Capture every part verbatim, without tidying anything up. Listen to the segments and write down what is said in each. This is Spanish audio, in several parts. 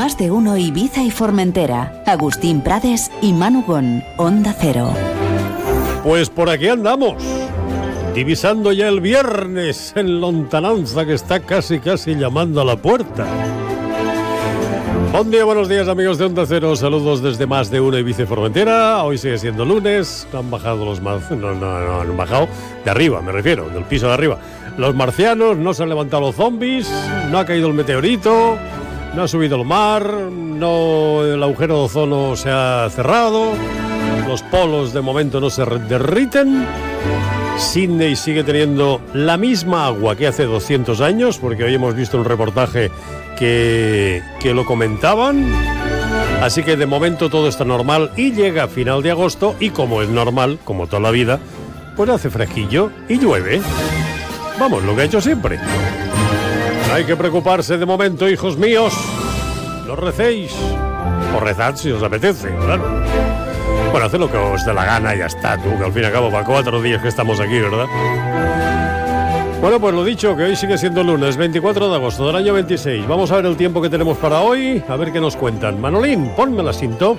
Más de uno Ibiza y Formentera. Agustín Prades y Manu Gon, Onda Cero. Pues por aquí andamos, divisando ya el viernes en lontananza que está casi casi llamando a la puerta. Buen día, buenos días amigos de Onda Cero, saludos desde Más de uno Ibiza y Formentera. Hoy sigue siendo lunes, no han bajado los mar... no, no, no han bajado de arriba, me refiero, del piso de arriba. Los marcianos, no se han levantado los zombies, no ha caído el meteorito, no ha subido el mar, no, el agujero de ozono se ha cerrado, los polos de momento no se derriten. Sydney sigue teniendo la misma agua que hace doscientos años, porque hoy hemos visto un reportaje que, que lo comentaban. Así que de momento todo está normal y llega a final de agosto y, como es normal, como toda la vida, pues hace fresquillo y llueve. Vamos, lo que ha hecho siempre. No hay que preocuparse de momento, hijos míos. No recéis. O rezad si os apetece, claro. Bueno, haced lo que os dé la gana y ya está, tú, que al fin y al cabo para cuatro días que estamos aquí, ¿verdad? Bueno, pues lo dicho, que hoy sigue siendo lunes, veinticuatro de agosto del año veintiséis. Vamos a ver el tiempo que tenemos para hoy, a ver qué nos cuentan. Manolín, ponme la cinta.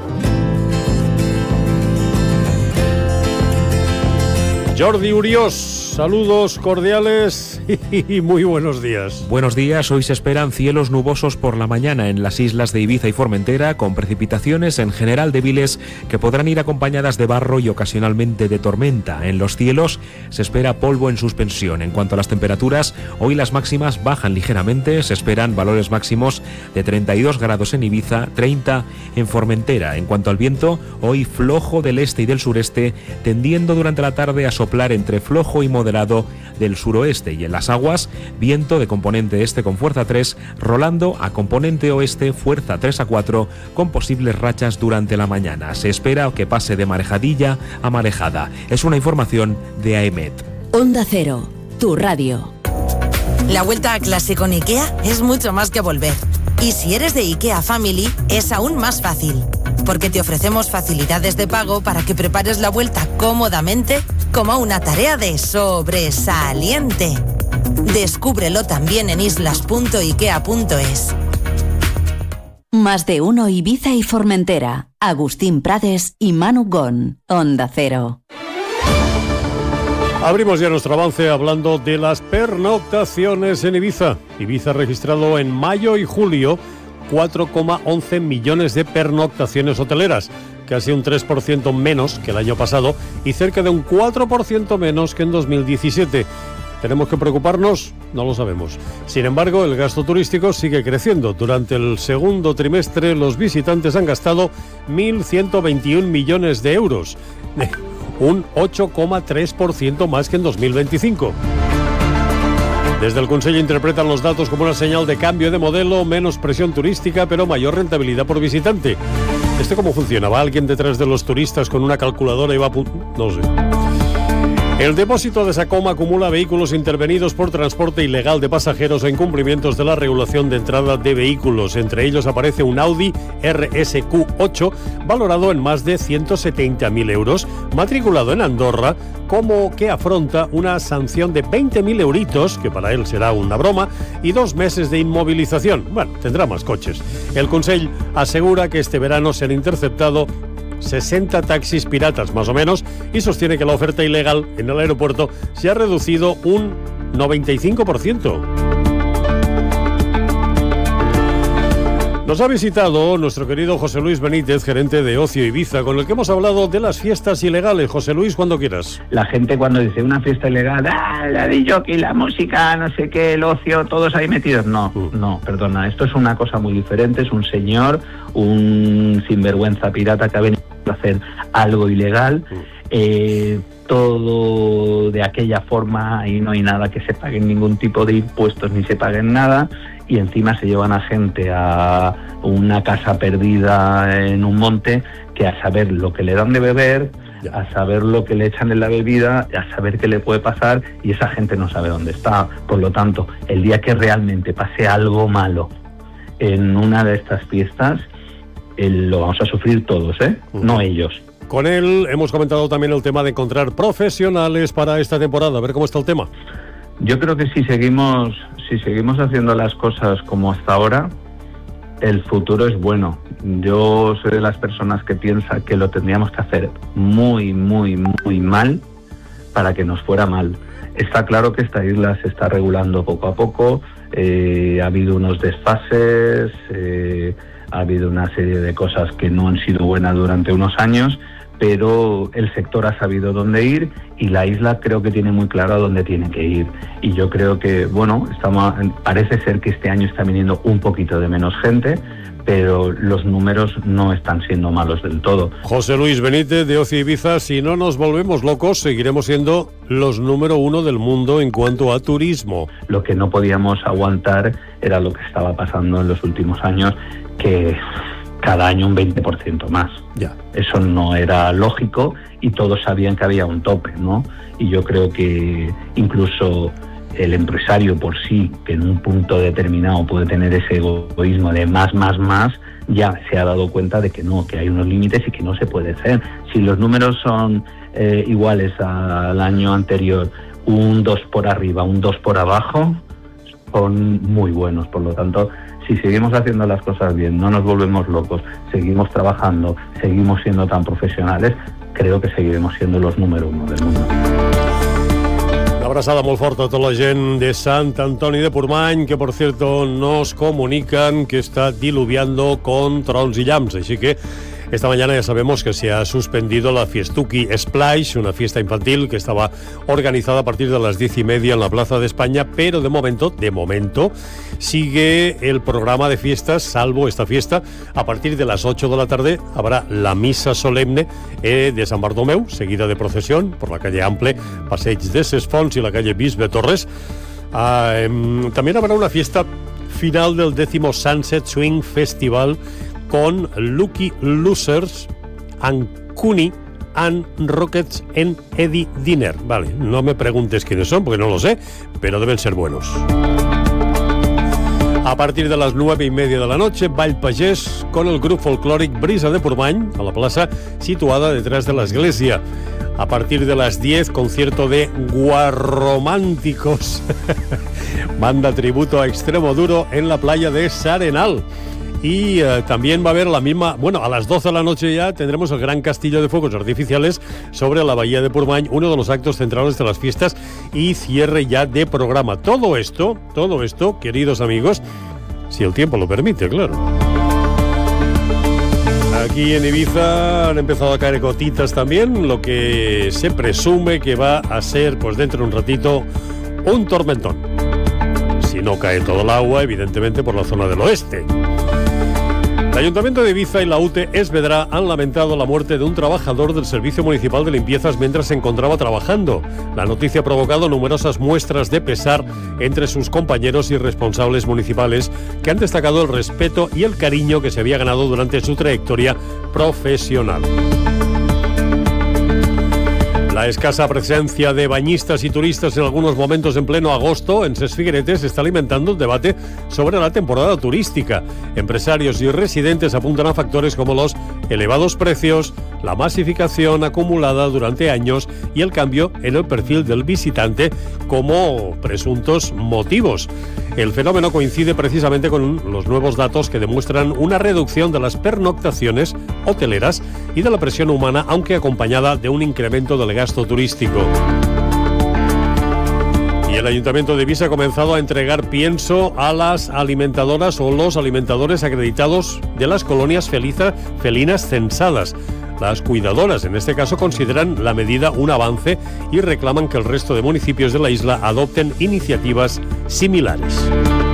Jordi Uriós, saludos cordiales y muy buenos días. Buenos días, hoy se esperan cielos nubosos por la mañana en las islas de Ibiza y Formentera, con precipitaciones en general débiles que podrán ir acompañadas de barro y ocasionalmente de tormenta. En los cielos se espera polvo en suspensión. En cuanto a las temperaturas, hoy las máximas bajan ligeramente, se esperan valores máximos de treinta y dos grados en Ibiza, treinta en Formentera. En cuanto al viento, hoy flojo del este y del sureste, tendiendo durante la tarde a soplar entre flojo y moderado del suroeste, y en las aguas, viento de componente este con fuerza tres, rolando a componente oeste, fuerza tres a cuatro, con posibles rachas durante la mañana. Se espera que pase de marejadilla a marejada. Es una información de AEMET. Onda Cero, tu radio. La vuelta a clase con IKEA es mucho más que volver. Y si eres de IKEA Family, es aún más fácil, porque te ofrecemos facilidades de pago para que prepares la vuelta cómodamente como una tarea de sobresaliente. Descúbrelo también en islas punto ikea punto es. Más de uno Ibiza y Formentera. Agustín Prades y Manu Gon, Onda Cero. Abrimos ya nuestro avance hablando de las pernoctaciones en Ibiza. Ibiza ha registrado en mayo y julio cuatro coma once millones de pernoctaciones hoteleras, casi un tres por ciento menos que el año pasado y cerca de un cuatro por ciento menos que en dos mil diecisiete. ¿Tenemos que preocuparnos? No lo sabemos. Sin embargo, el gasto turístico sigue creciendo. Durante el segundo trimestre, los visitantes han gastado mil ciento veintiún millones de euros, un ocho coma tres por ciento más que en dos mil veinticinco. Desde el Consejo interpretan los datos como una señal de cambio de modelo, menos presión turística, pero mayor rentabilidad por visitante. ¿Esto cómo funciona? ¿Va alguien detrás de los turistas con una calculadora y va a... Pu- no sé. El depósito de Sacoma acumula vehículos intervenidos por transporte ilegal de pasajeros e incumplimientos de la regulación de entrada de vehículos. Entre ellos aparece un Audi R S Q ocho valorado en más de ciento setenta mil euros, matriculado en Andorra, como que afronta una sanción de veinte mil euritos, que para él será una broma, y dos meses de inmovilización. Bueno, tendrá más coches. El Consell asegura que este verano se han interceptado sesenta taxis piratas más o menos y sostiene que la oferta ilegal en el aeropuerto se ha reducido un noventa y cinco por ciento. Nos ha visitado nuestro querido José Luis Benítez, gerente de Ocio Ibiza, con el que hemos hablado de las fiestas ilegales. José Luis, cuando quieras. La gente cuando dice una fiesta ilegal, ¡ah, la de jockey, la música, no sé qué, el ocio, todos ahí metidos! No, uh. no, perdona, esto es una cosa muy diferente, es un señor, un sinvergüenza pirata que ha venido a hacer algo ilegal, uh. eh, todo de aquella forma, y no hay nada que se paguen ningún tipo de impuestos ni se paguen nada, y encima se llevan a gente a una casa perdida en un monte, que a saber lo que le dan de beber, a saber lo que le echan en la bebida, a saber qué le puede pasar, y esa gente no sabe dónde está. Por lo tanto, el día que realmente pase algo malo en una de estas fiestas, eh, lo vamos a sufrir todos, ¿eh? Uh-huh. No ellos. Con él hemos comentado también el tema de encontrar profesionales para esta temporada. A ver cómo está el tema. Yo creo que si seguimos, si seguimos haciendo las cosas como hasta ahora, el futuro es bueno. Yo soy de las personas que piensa que lo tendríamos que hacer muy, muy, muy mal para que nos fuera mal. Está claro que esta isla se está regulando poco a poco, eh, ha habido unos desfases, eh, ha habido una serie de cosas que no han sido buenas durante unos años, pero el sector ha sabido dónde ir y la isla creo que tiene muy claro a dónde tiene que ir. Y yo creo que, bueno, estamos, parece ser que este año está viniendo un poquito de menos gente, pero los números no están siendo malos del todo. José Luis Benítez, de Ocio Ibiza, si no nos volvemos locos, seguiremos siendo los número uno del mundo en cuanto a turismo. Lo que no podíamos aguantar era lo que estaba pasando en los últimos años, que cada año un veinte por ciento más. Ya. Eso no era lógico y todos sabían que había un tope, ¿no? Y yo creo que incluso el empresario por sí, que en un punto determinado puede tener ese egoísmo de más, más, más, ya se ha dado cuenta de que no, que hay unos límites y que no se puede hacer. Si los números son eh, iguales al año anterior, un dos por arriba, un dos por abajo, son muy buenos. Por lo tanto, si seguimos haciendo las cosas bien, no nos volvemos locos, seguimos trabajando, seguimos siendo tan profesionales, creo que seguiremos siendo los número uno del mundo. Una abraçada molt forta a tota la gent de Sant Antoni de Portmany, que por cierto nos comunican que está diluviando con trons y llams, así que esta mañana ya sabemos que se ha suspendido la Fiestuki Splash, una fiesta infantil que estaba organizada a partir de las diez y media en la Plaza de España, pero de momento, de momento, sigue el programa de fiestas, salvo esta fiesta. A partir de las ocho de la tarde habrá la misa solemne eh, de San Bartomeu, seguida de procesión por la calle Ample, Passeig de Ses Fonts y la calle Bisbe Torres. Ah, eh, también habrá una fiesta final del décimo Sunset Swing Festival con Lucky Losers, Ancuni and Rockets en Eddie Dinner. Vale, no me preguntes quiénes son porque no lo sé, pero deben ser buenos. A partir de las nueve y media de la noche, Ball Pagès con el grupo folclóric Brisa de Portmany a la plaza situada detrás de la iglesia. A partir de las diez, concierto de Guarrománticos. Banda tributo a Extremoduro en la playa de S'Arenal. Y eh, también va a haber la misma, bueno, a las doce de la noche ya tendremos el gran castillo de fuegos artificiales sobre la bahía de Portmany, uno de los actos centrales de las fiestas y cierre ya de programa. Todo esto, todo esto, queridos amigos, si el tiempo lo permite, claro. Aquí en Ibiza han empezado a caer gotitas también, lo que se presume que va a ser, pues dentro de un ratito, un tormentón. Si no cae todo el agua, evidentemente por la zona del oeste. El Ayuntamiento de Ibiza y la U T E Esvedra han lamentado la muerte de un trabajador del Servicio Municipal de Limpiezas mientras se encontraba trabajando. La noticia ha provocado numerosas muestras de pesar entre sus compañeros y responsables municipales que han destacado el respeto y el cariño que se había ganado durante su trayectoria profesional. La escasa presencia de bañistas y turistas en algunos momentos en pleno agosto en Ses Figueretes está alimentando el debate sobre la temporada turística. Empresarios y residentes apuntan a factores como los elevados precios, la masificación acumulada durante años y el cambio en el perfil del visitante como presuntos motivos. El fenómeno coincide precisamente con los nuevos datos que demuestran una reducción de las pernoctaciones hoteleras y de la presión humana, aunque acompañada de un incremento del gasto turístico. Y el Ayuntamiento de Ibiza ha comenzado a entregar pienso a las alimentadoras o los alimentadores acreditados de las colonias feliza, felinas censadas. Las cuidadoras, en este caso, consideran la medida un avance y reclaman que el resto de municipios de la isla adopten iniciativas similares.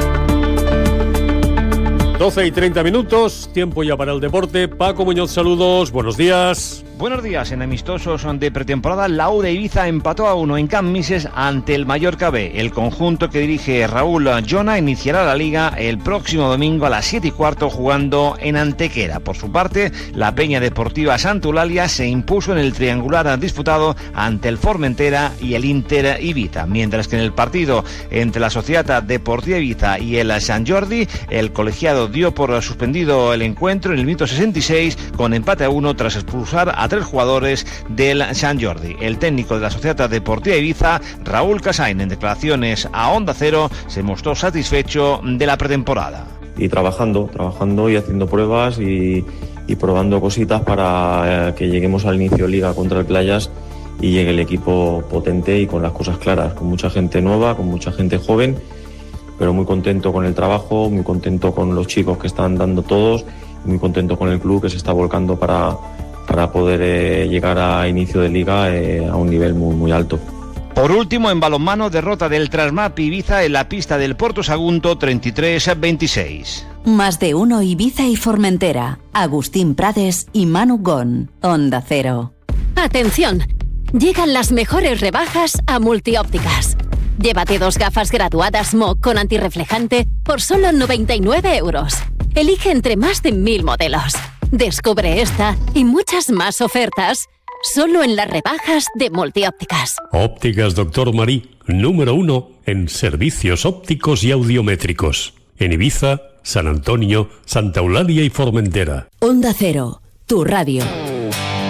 doce y treinta minutos, tiempo ya para el deporte. Paco Muñoz, saludos, buenos días. Buenos días. En amistosos de pretemporada, la U de Ibiza empató a uno en Camp Mises ante el Mallorca B. El conjunto que dirige Raúl Jona iniciará la liga el próximo domingo a las siete y cuarto jugando en Antequera. Por su parte, la Peña Deportiva Santa Eulalia se impuso en el triangular disputado ante el Formentera y el Inter Ibiza, mientras que en el partido entre la Societat Deportiva Ibiza y el Sant Jordi, el colegiado dio por suspendido el encuentro en el minuto sesenta y seis con empate a uno tras expulsar a tres jugadores del Sant Jordi. El técnico de la Societat Deportiva Ibiza, Raúl Casain, en declaraciones a Onda Cero, se mostró satisfecho de la pretemporada. y trabajando, trabajando y haciendo pruebas y, y probando cositas para eh, que lleguemos al inicio de liga contra el Playas y llegue el equipo potente y con las cosas claras, con mucha gente nueva, con mucha gente joven, pero muy contento con el trabajo, muy contento con los chicos que están dando todos, muy contento con el club que se está volcando para, para poder eh, llegar a inicio de liga eh, a un nivel muy, muy alto. Por último, en balonmano, derrota del Trasmap Ibiza en la pista del Porto Sagunto treinta y tres a veintiséis. Más de uno Ibiza y Formentera. Agustín Prades y Manu Gon. Onda Cero. Atención, llegan las mejores rebajas a Multiópticas. Llévate dos gafas graduadas M O con antirreflejante por solo noventa y nueve euros. Elige entre más de mil modelos. Descubre esta y muchas más ofertas solo en las rebajas de Multiópticas. Ópticas Doctor Marí, número uno en servicios ópticos y audiométricos. En Ibiza, San Antonio, Santa Eulalia y Formentera. Onda Cero, tu radio.